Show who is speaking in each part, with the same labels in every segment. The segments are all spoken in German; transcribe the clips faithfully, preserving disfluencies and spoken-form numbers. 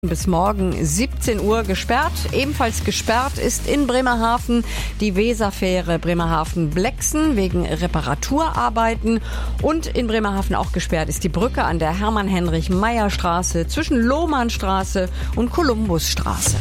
Speaker 1: Bis morgen siebzehn Uhr gesperrt. Ebenfalls gesperrt ist in Bremerhaven die Weserfähre Bremerhaven-Blexen wegen Reparaturarbeiten. Und in Bremerhaven auch gesperrt ist die Brücke an der Hermann-Heinrich-Meyer-Straße zwischen Lohmannstraße und Kolumbusstraße.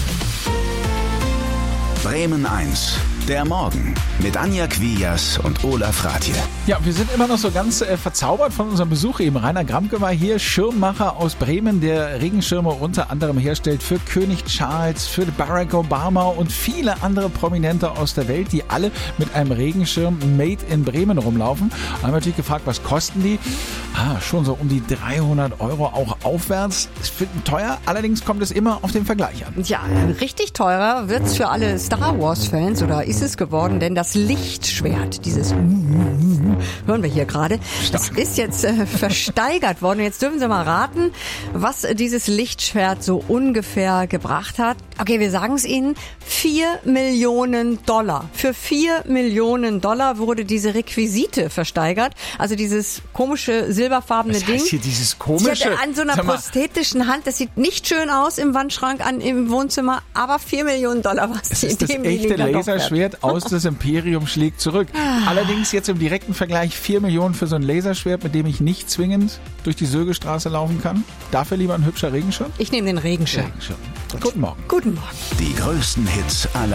Speaker 2: Bremen eins, der Morgen mit Anja Quias und Olaf Ratje.
Speaker 3: Ja, wir sind immer noch so ganz äh, verzaubert von unserem Besuch eben. Rainer Gramke war hier, Schirmmacher aus Bremen, der Regenschirme unter anderem herstellt für König Charles, für Barack Obama und viele andere Prominente aus der Welt, die alle mit einem Regenschirm made in Bremen rumlaufen. Da haben wir natürlich gefragt, was kosten die? Ah, schon so um die dreihundert Euro auch aufwärts. Ist teuer, allerdings kommt es immer auf den Vergleich an.
Speaker 1: Ja, richtig teurer wird's für alle Star Wars-Fans oder ist es geworden, denn das Lichtschwert, dieses hören wir hier gerade, das ist jetzt äh, versteigert worden. Jetzt dürfen Sie mal raten, was dieses Lichtschwert so ungefähr gebracht hat. Okay, wir sagen es Ihnen, vier Millionen Dollar. Für vier Millionen Dollar wurde diese Requisite versteigert. Also dieses komische silberfarbene
Speaker 3: Was heißt
Speaker 1: Ding.
Speaker 3: hier dieses komische?
Speaker 1: Ja, an so einer prosthetischen Hand. Das sieht nicht schön aus im Wandschrank, an, im Wohnzimmer, aber vier Millionen Dollar war es.
Speaker 3: Es ist das echte Laserschwert aus Das Imperium schlägt zurück. Allerdings jetzt im direkten Vergleich vier Millionen für so ein Laserschwert, mit dem ich nicht zwingend durch die Sögestraße laufen kann. Dafür lieber ein hübscher Regenschirm?
Speaker 1: Ich nehme den Regenschirm.
Speaker 3: Regenschirm. Guten Morgen.
Speaker 1: Guten Morgen.
Speaker 2: Die größten Hits aller